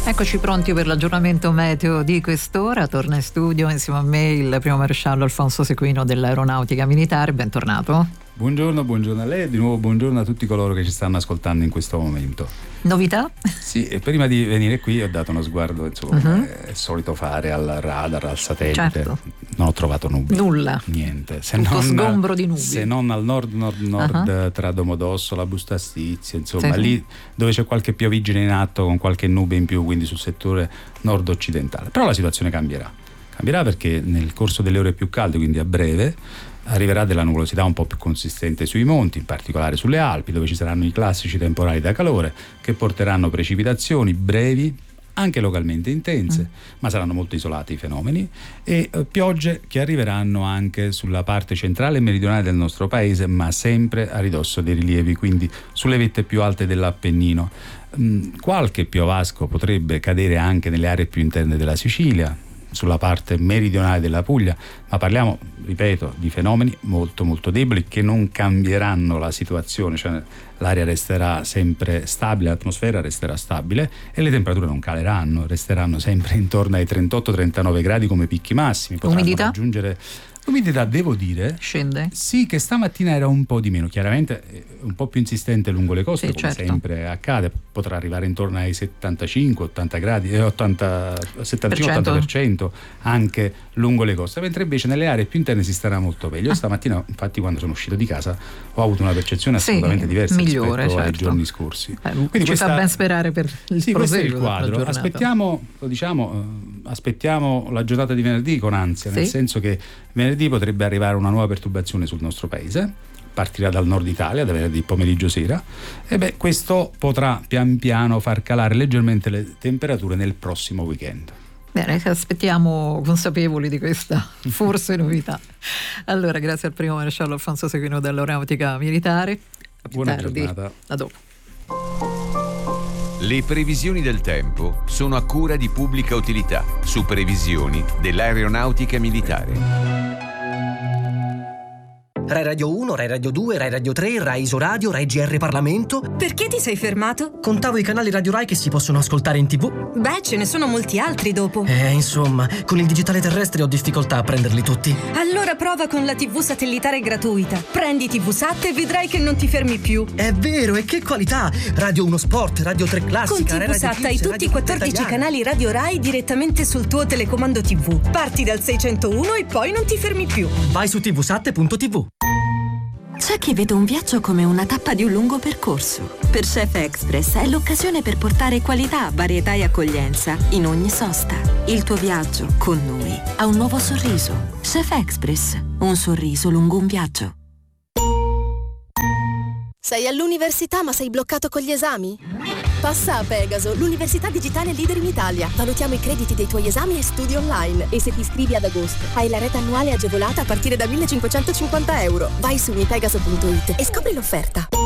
Eccoci pronti per l'aggiornamento meteo di quest'ora. Torna in studio insieme a me il primo maresciallo Alfonso Sequino dell'Aeronautica Militare. Bentornato. Buongiorno a lei e di nuovo buongiorno a tutti coloro che ci stanno ascoltando in questo momento. Novità? Sì, e prima di venire qui ho dato uno sguardo, insomma, è solito fare al radar, al satellite. Certo. Non ho trovato nubi. Nulla. Niente. Tutto sgombro di nubi. Se non al nord tra Domodossola, Busto Stizio, insomma, sì, lì dove c'è qualche piovigine in atto con qualche nube in più, quindi sul settore nord-occidentale. Però la situazione cambierà. Cambierà perché nel corso delle ore più calde, quindi a breve, arriverà della nuvolosità un po' più consistente sui monti, in particolare sulle Alpi, dove ci saranno i classici temporali da calore che porteranno precipitazioni brevi, anche localmente intense, ma saranno molto isolati i fenomeni, e piogge che arriveranno anche sulla parte centrale e meridionale del nostro paese, ma sempre a ridosso dei rilievi, quindi sulle vette più alte dell'Appennino. Qualche piovasco potrebbe cadere anche nelle aree più interne della Sicilia, sulla parte meridionale della Puglia, ma parliamo, ripeto, di fenomeni molto molto deboli che non cambieranno la situazione, cioè l'aria resterà sempre stabile, l'atmosfera resterà stabile e le temperature non caleranno, resteranno sempre intorno ai 38-39 gradi come picchi massimi. Umidità? Raggiungere l'umidità, devo dire, scende? Sì, che stamattina era un po' di meno, chiaramente un po' più insistente lungo le coste, sì, come certo, sempre accade, potrà arrivare intorno ai 75-80 gradi, 75-80% anche lungo le coste, mentre invece nelle aree più interne si starà molto meglio. Stamattina, infatti, quando sono uscito di casa ho avuto una percezione assolutamente diversa migliore, rispetto ai certo, giorni scorsi. Quindi ci fa ben sperare per il questo è il proseguo quadro. Aspettiamo la giornata di venerdì con ansia, nel senso che venerdì potrebbe arrivare una nuova perturbazione sul nostro paese, partirà dal nord Italia da venerdì pomeriggio sera, e questo potrà pian piano far calare leggermente le temperature nel prossimo weekend. Bene, aspettiamo consapevoli di questa forse novità. Allora, grazie al primo maresciallo Alfonso Sequino dell'Aeronautica Militare. Buona giornata. A dopo. Le previsioni del tempo sono a cura di Pubblica Utilità, su previsioni dell'Aeronautica Militare. Rai Radio 1, Rai Radio 2, Rai Radio 3, Rai Isoradio, Rai GR Parlamento. Perché ti sei fermato? Contavo i canali Radio Rai che si possono ascoltare in TV. Beh, ce ne sono molti altri dopo. Insomma, con il digitale terrestre ho difficoltà a prenderli tutti. Allora prova con la TV satellitare gratuita. Prendi TV Sat e vedrai che non ti fermi più. È vero, e che qualità! Radio 1 Sport, Radio 3 Classica, con TV Sat hai tutti i 14 canali Radio Rai direttamente sul tuo telecomando TV. Parti dal 601 e poi non ti fermi più. Vai su tvsat.tv. C'è chi vede un viaggio come una tappa di un lungo percorso. Per Chef Express è l'occasione per portare qualità, varietà e accoglienza in ogni sosta. Il tuo viaggio con noi ha un nuovo sorriso. Chef Express, un sorriso lungo un viaggio. Sei all'università ma sei bloccato con gli esami? Passa a Pegaso, l'università digitale leader in Italia. Valutiamo i crediti dei tuoi esami e studi online. E se ti iscrivi ad agosto, hai la rete annuale agevolata a partire da 1.550 euro. Vai su mipegaso.it e scopri l'offerta.